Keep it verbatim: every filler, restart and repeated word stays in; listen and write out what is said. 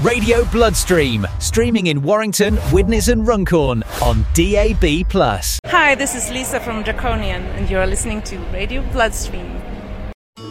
Radio Bloodstream, streaming in Warrington, Widnes and Runcorn on D A B plus. Hi, this is Lisa from Draconian, and you're listening to Radio Bloodstream.